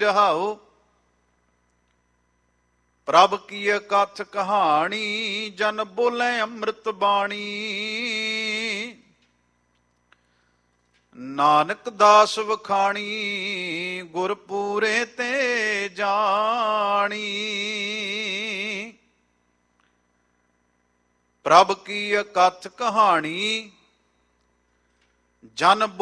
ਰਹਾਓ। ਪ੍ਰਭ ਕੀ ਕਥ ਕਹਾਣੀ ਜਨ ਬੋਲੇ ਅੰਮ੍ਰਿਤ ਬਾਣੀ। ਨਾਨਕ ਦਾਸ ਵਖਾਣੀ ਗੁਰ ਪੂਰੇ ਤੇ ਜਾਣੀ। ਪ੍ਰਭ ਕੀ ਕਥ ਕਹਾਣੀ ਜਨ